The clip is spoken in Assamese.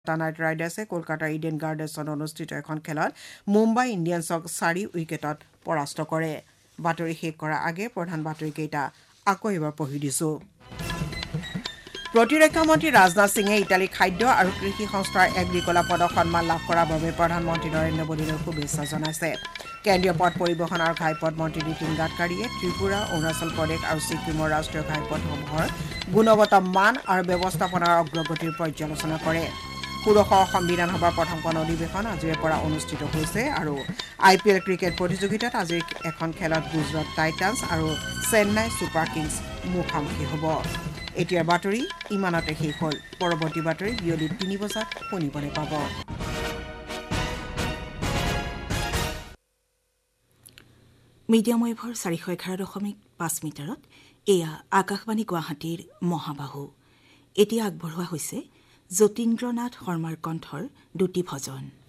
নাইট ৰাইডাৰ্ছে কলকাতাৰ ইডেন গাৰ্ডেন্ছত অনুষ্ঠিত এখন খেলত মুম্বাই ইণ্ডিয়ানছক 4 উইকেটত পৰাস্ত কৰে। বাতৰি শেষ কৰাৰ আগে প্ৰধান বাতৰিকেইটা আকৌ এবাৰ পঢ়ি দিছোঁ। প্ৰতিৰক্ষা মন্ত্ৰী ৰাজনাথ সিঙে ইটালী খাদ্য আৰু কৃষি সংস্থাৰ এগ্ৰিকলা পদক সন্মান লাভ কৰাৰ বাবে প্ৰধানমন্ত্ৰী নৰেন্দ্ৰ মোদীলৈ শুভেচ্ছা জনাইছে। কেন্দ্ৰীয় পথ পৰিবহণ আৰু ঘাইপথ মন্ত্ৰী নীতিন গাডকাৰীয়ে ত্ৰিপুৰা, অৰুণাচল প্ৰদেশ আৰু ছিক্কিমৰ ৰাষ্ট্ৰীয় ঘাইপথসমূহৰ গুণগত মান আৰু ব্যৱস্থাপনাৰ অগ্ৰগতিৰ পৰ্যালোচনা কৰে। ষোড়শ সংবিধান সভাৰ প্ৰথমখন অধিৱেশন আজিৰে পৰা অনুষ্ঠিত হৈছে আৰু IPL ক্ৰিকেট প্ৰতিযোগিতাত আজিৰ এখন খেলত গুজৰাট টাইটান্ছ আৰু চেন্নাই ছুপাৰ কিংছ মুখামুখি হ'ব। এতিয়াৰ বাতৰি ইমানতে শেষ হ'ল। পৰৱৰ্তী বাতৰি বিয়লি 3 বজাত শুনিবলৈ পাব। মিডিয়াম ৱেভৰ 411.5 মিটাৰত এয়া আকাশবাণী গুৱাহাটীৰ মহাবাহু। এতিয়া আগবঢ়োৱা হৈছে যতীন্দ্ৰ নাথ শৰ্মাৰ কণ্ঠৰ দুটি ভজন।